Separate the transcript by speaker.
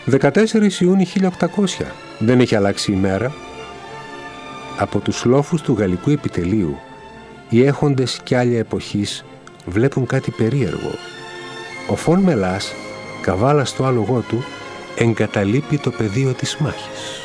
Speaker 1: 14 Ιούνιου 1800. Δεν έχει αλλάξει η μέρα. Από τους λόφους του γαλλικού επιτελείου, οι έχοντες κι άλλη εποχής βλέπουν κάτι περίεργο. Ο Φων Μελάς, καβάλα στο άλογό του, εγκαταλείπει το πεδίο της μάχης.